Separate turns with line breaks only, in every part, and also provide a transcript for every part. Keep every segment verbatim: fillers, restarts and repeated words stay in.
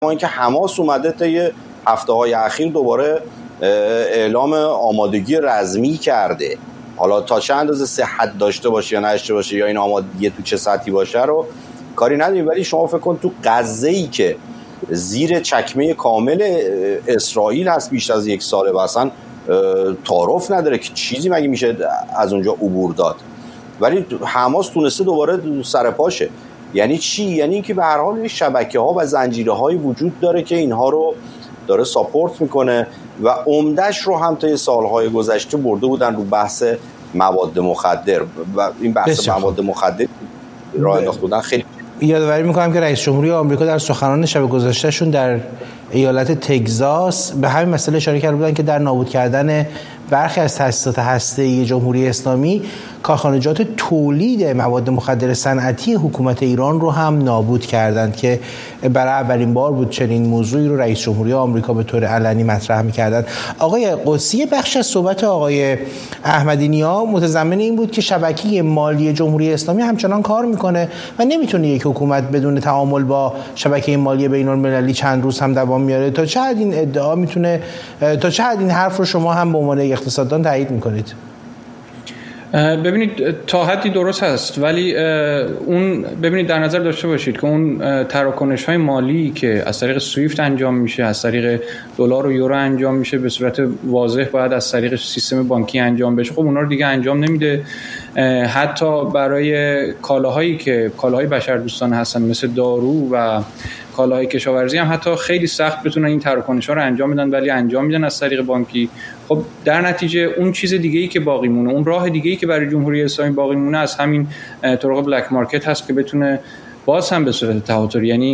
اینکه حماس اومده طی هفته‌های اخیر دوباره اعلام آمادگی رزمی کرده، حالا تا چند اندازه صحت داشته باشه یا نداشته باشه یا این آمادگی تو چه سطحی باشه رو کاری نداریم، ولی شما فکر کن تو غزه‌ای که زیر چکمه کامل اسرائیل هست بیشتر از یک ساله و اصلا تعارف نداره که چیزی مگه میشه از اونجا عبور داد، ولی حماس تونسته دوباره سر پاشه. یعنی چی؟ یعنی اینکه به هر حال شبکه‌ها و زنجیره‌های وجود داره که اینها رو داره ساپورت میکنه و عمده‌اش رو هم تا سالهای گذشته برده بودن رو بحث مواد مخدر و این بحث مواد مخدر راه انداخته بودن. خیلی
یادآوری میکنم که رئیس جمهوری آمریکا در سخنان شب گذشتهشون در ایالت تگزاس به همین مسئله اشاره کرده بودن که در نابود کردن برخی از تأسیسات هسته‌ای جمهوری اسلامی کارخانجات تولید مواد مخدر صنعتی حکومت ایران رو هم نابود کردند که برای اولین بار بود چنین موضوعی رو رئیس جمهوری آمریکا به طور علنی مطرح می‌کردند. آقای قدسی، بخش از صحبت آقای احمدی نیا متضمن این بود که شبکه مالی جمهوری اسلامی همچنان کار میکنه و نمیتونه یک حکومت بدون تعامل با شبکه مالی بین‌المللی چند روز هم دوام میاره. تا چه حد این ادعا میتونه تا چه حد این حرف رو شما هم به عنوان اقتصاددان تایید میکنید؟
ببینید تا حدی درست هست، ولی اون ببینید در نظر داشته باشید که اون تراکنش‌های مالی که از طریق سویفت انجام میشه، از طریق دلار و یورو انجام میشه، به صورت واضح باید از طریق سیستم بانکی انجام بشه. خب اونا رو دیگه انجام نمیده. حتی برای کالاهایی که کالاهای بشردوستانه هستن مثل دارو و کالاهای کشاورزی هم حتی خیلی سخت بتونن این تراکنش‌ها رو انجام بدن، ولی انجام میدن از طریق بانکی. خب در نتیجه اون چیز دیگه‌ای که باقی مونه، اون راه دیگه‌ای که برای جمهوری اسلامی باقی مونه از همین طرق بلک مارکت هست که بتونه باز هم به صورت تهاتری، یعنی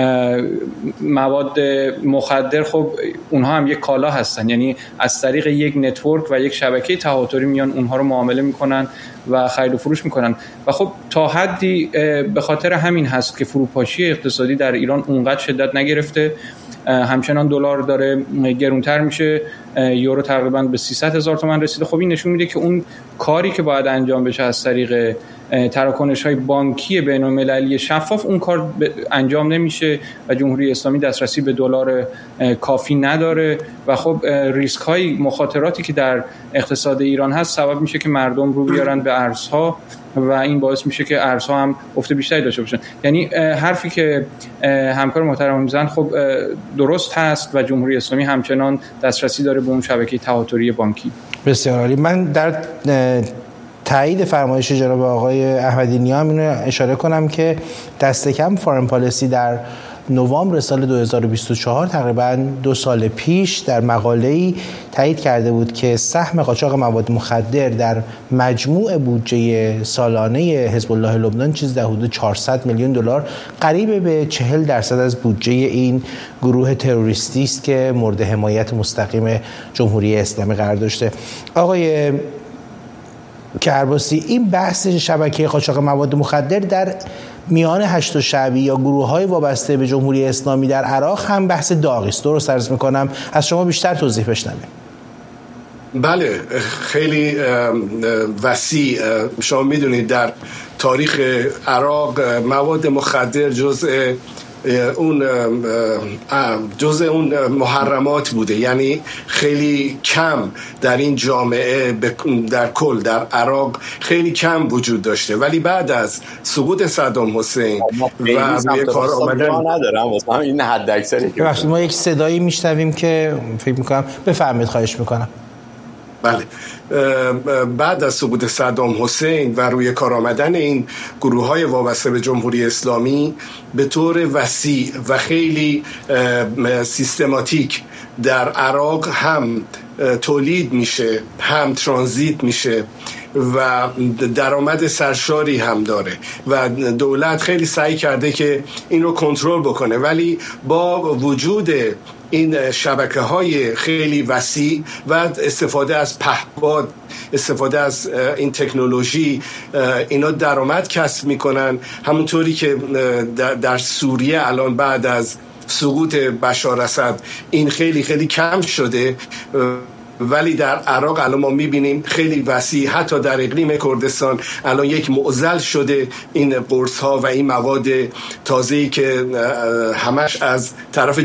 مواد مخدر خب اونها هم یک کالا هستن، یعنی از طریق یک نتورک و یک شبکه تهاتری میان اونها رو معامله میکنن و خرید و فروش میکنن و خب تا حدی به خاطر همین هست که فروپاشی اقتصادی در ایران اونقدر شدت نگرفته. همچنان دلار داره گرونتر میشه، یورو تقریبا به سیصد هزار تومان رسیده. خب این نشون میده که اون کاری که باید انجام بشه از طریق تراکنش‌های بانکی بین‌المللی شفاف، اون کار انجام نمیشه و جمهوری اسلامی دسترسی به دلار کافی نداره و خب ریسک‌های مخاطراتی که در اقتصاد ایران هست سبب میشه که مردم رو بیارن به ارزها و این باعث میشه که ارزها هم افت بیشتری داشته باشن. یعنی حرفی که همکار محترم میزنن خب درست هست و جمهوری اسلامی همچنان دسترسی داره به اون شبکه تهاتری بانکی.
بسیار عالی. من در تایید فرمایش جناب آقای احمدی نیا اینو اشاره کنم که دست کم فارن پالیسی در نوامبر سال دو هزار و بیست و چهار تقریباً دو سال پیش در مقاله‌ای تایید کرده بود که سهم قاچاق مواد مخدر در مجموع بودجه سالانه حزب الله لبنان چیز در حدود چهارصد میلیون دلار، قریب به چهل درصد از بودجه این گروه تروریستی است که مورد حمایت مستقیم جمهوری اسلامی قرار داشته. آقای کرباسی، این بحث شبکه قاچاق مواد مخدر در میان هشت شعبی یا گروه‌های وابسته به جمهوری اسلامی در عراق هم بحث داغی است. درست عرض می‌کنم؟ از شما بیشتر توضیح بشنویم.
بله، خیلی وسیع. شما می‌دونید در تاریخ عراق مواد مخدر جزء اون جزء اون محرمات بوده، یعنی خیلی کم در این جامعه در کل در عراق خیلی کم وجود داشته، ولی بعد از سقوط صدام حسین و روی کار آمدن
ندارم واسه این حد اکثری که
ببخشید ما یک صدایی میشنویم که فکر میکنم بفرمایید، خواهش میکنم.
بله، بعد از سقوط صدام حسین و روی کار آمدن این گروه‌های وابسته به جمهوری اسلامی به طور وسیع و خیلی سیستماتیک در عراق هم تولید میشه، هم ترانزیت میشه و درآمد سرشاری هم داره و دولت خیلی سعی کرده که این رو کنترل بکنه، ولی با وجود این شبکه‌های خیلی وسیع و استفاده از پهپاد، استفاده از این تکنولوژی، اینا درآمد کسب میکنن. همونطوری که در سوریه الان بعد از سقوط بشار اسد این خیلی خیلی کم شده ولی در عراق الان ما میبینیم خیلی وسیع، حتی در اقلیم کردستان الان یک معضل شده این قرص ها و این مواد تازه‌ای که همش از طرف